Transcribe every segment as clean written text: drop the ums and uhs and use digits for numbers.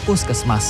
puskesmas.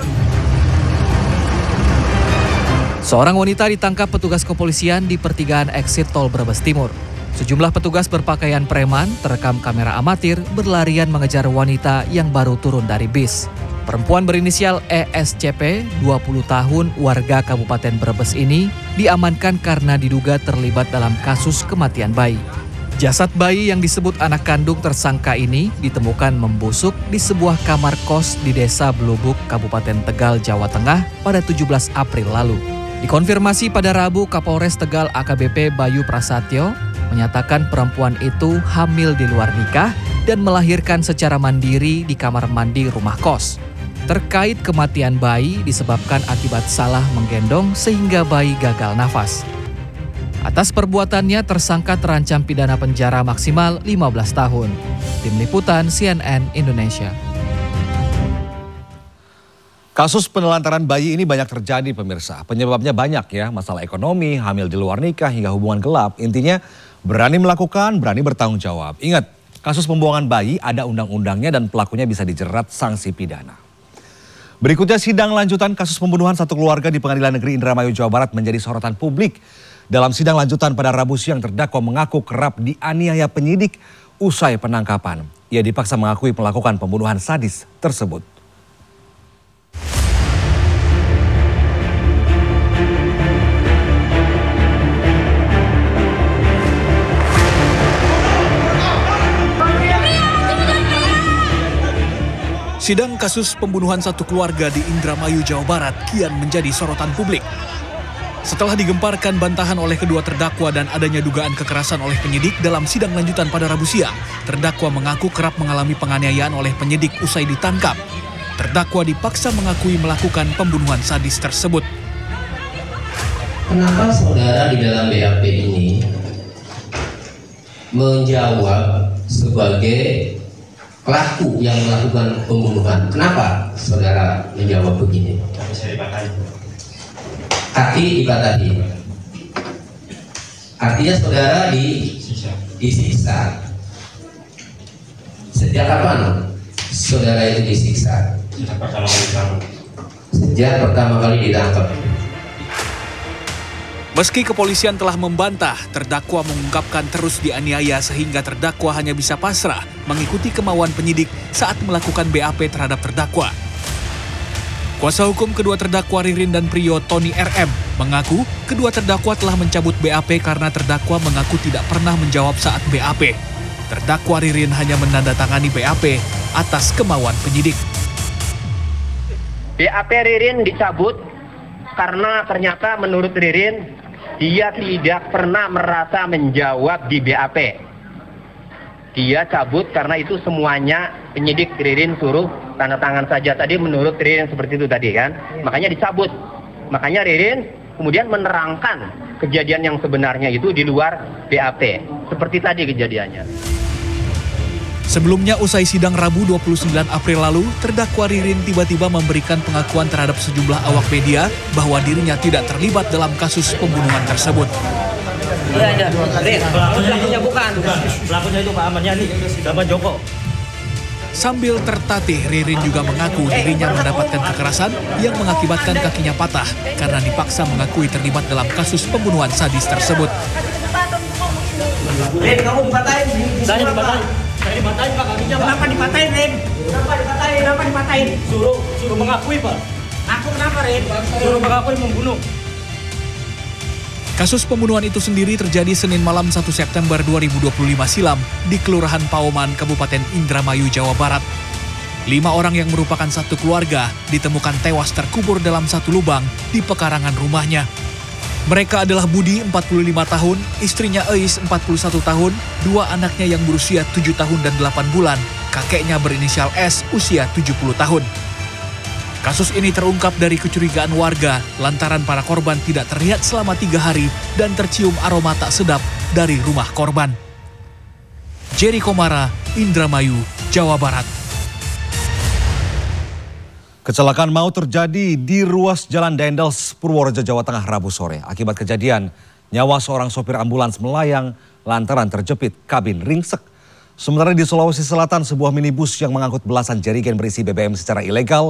Seorang wanita ditangkap petugas kepolisian di pertigaan exit tol Brebes Timur. Sejumlah petugas berpakaian preman terekam kamera amatir berlarian mengejar wanita yang baru turun dari bis. Perempuan berinisial ESCP, 20 tahun, warga Kabupaten Brebes ini diamankan karena diduga terlibat dalam kasus kematian bayi. Jasad bayi yang disebut anak kandung tersangka ini ditemukan membusuk di sebuah kamar kos di Desa Blubuk, Kabupaten Tegal, Jawa Tengah pada 17 April lalu. Dikonfirmasi pada Rabu, Kapolres Tegal AKBP Bayu Prasatyo menyatakan perempuan itu hamil di luar nikah dan melahirkan secara mandiri di kamar mandi rumah kos. Terkait kematian bayi disebabkan akibat salah menggendong sehingga bayi gagal nafas. Atas perbuatannya tersangka terancam pidana penjara maksimal 15 tahun. Tim Liputan CNN Indonesia. Kasus penelantaran bayi ini banyak terjadi pemirsa. Penyebabnya banyak ya, masalah ekonomi, hamil di luar nikah, hingga hubungan gelap. Intinya berani melakukan, berani bertanggung jawab. Ingat, kasus pembuangan bayi ada undang-undangnya dan pelakunya bisa dijerat sanksi pidana. Berikutnya sidang lanjutan kasus pembunuhan satu keluarga di Pengadilan Negeri Indramayu, Jawa Barat menjadi sorotan publik. Dalam sidang lanjutan pada Rabu siang terdakwa mengaku kerap dianiaya penyidik usai penangkapan. Ia dipaksa mengakui melakukan pembunuhan sadis tersebut. Sidang kasus pembunuhan satu keluarga di Indramayu, Jawa Barat kian menjadi sorotan publik. Setelah digemparkan bantahan oleh kedua terdakwa dan adanya dugaan kekerasan oleh penyidik dalam sidang lanjutan pada Rabu siang, terdakwa mengaku kerap mengalami penganiayaan oleh penyidik usai ditangkap. Terdakwa dipaksa mengakui melakukan pembunuhan sadis tersebut. Kenapa saudara di dalam BAP ini menjawab sebagai pelaku yang melakukan pembunuhan? Kenapa saudara menjawab begini? Kaki dipatahi. Artinya saudara disiksa. Sejak kapan saudara itu disiksa? Sejak pertama kali ditangkap. Meski kepolisian telah membantah, terdakwa mengungkapkan terus dianiaya sehingga terdakwa hanya bisa pasrah mengikuti kemauan penyidik saat melakukan BAP terhadap terdakwa. Kuasa hukum kedua terdakwa Ririn dan Priyo, Tony RM, mengaku kedua terdakwa telah mencabut BAP karena terdakwa mengaku tidak pernah menjawab saat BAP. Terdakwa Ririn hanya menandatangani BAP atas kemauan penyidik. BAP Ririn dicabut karena ternyata menurut Ririn dia tidak pernah merasa menjawab di BAP. Dia cabut karena itu semuanya penyidik Ririn suruh tanda tangan saja. Tadi menurut Ririn seperti itu tadi kan. Makanya dicabut. Makanya Ririn kemudian menerangkan kejadian yang sebenarnya itu di luar BAP. Seperti tadi kejadiannya. Sebelumnya usai sidang Rabu 29 April lalu, terdakwa Ririn tiba-tiba memberikan pengakuan terhadap sejumlah awak media bahwa dirinya tidak terlibat dalam kasus pembunuhan tersebut. Iya, Rin, pelakunya bukan. Pelakunya itu Pak Ahmad Yani, Bapak Joko. Sambil tertatih, Ririn juga mengaku dirinya mendapatkan kekerasan yang mengakibatkan kakinya patah karena dipaksa mengakui terlibat dalam kasus pembunuhan sadis tersebut. Rin, kamu dipatahin. Saya dipatahin. Saya dipatahin Pak kakinya. Kenapa dipatahin, Rin? Kenapa dipatahin? Kenapa dipatahin? Suruh mengakui Pak. Aku kenapa, Rin? Suruh mengakui membunuh. Kasus pembunuhan itu sendiri terjadi Senin malam 1 September 2025 silam di Kelurahan Pauman, Kabupaten Indramayu, Jawa Barat. 5 orang yang merupakan satu keluarga ditemukan tewas terkubur dalam satu lubang di pekarangan rumahnya. Mereka adalah Budi, 45 tahun, istrinya Eis, 41 tahun, 2 anaknya yang berusia 7 tahun dan 8 bulan, kakeknya berinisial S, usia 70 tahun. Kasus ini terungkap dari kecurigaan warga lantaran para korban tidak terlihat selama 3 hari dan tercium aroma tak sedap dari rumah korban. Jerry Komara, Indramayu, Jawa Barat. Kecelakaan maut terjadi di ruas Jalan Dendels, Purworejo, Jawa Tengah, Rabu sore. Akibat kejadian, nyawa seorang sopir ambulans melayang lantaran terjepit kabin ringsek. Sementara di Sulawesi Selatan, sebuah minibus yang mengangkut belasan jerigen berisi BBM secara ilegal